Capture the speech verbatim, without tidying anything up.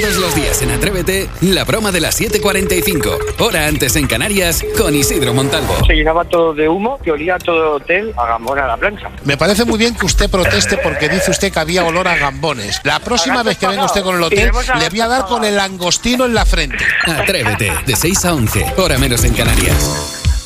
Todos los días en Atrévete, la broma de las siete cuarenta y cinco, hora antes en Canarias, con Isidro Montalvo. Se llenaba todo de humo, que olía todo el hotel a Gambón a la plancha. Me parece muy bien que usted proteste porque dice usted que había olor a gambones. La próxima vez que venga usted con el hotel, le voy a dar con el langostino en la frente. Atrévete, de seis a once, hora menos en Canarias.